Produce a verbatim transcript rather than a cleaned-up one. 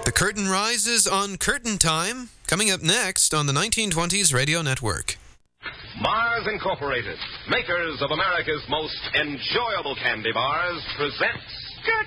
The curtain rises on Curtain Time, coming up next on the nineteen twenties Radio Network. Mars Incorporated, makers of America's most enjoyable candy bars, presents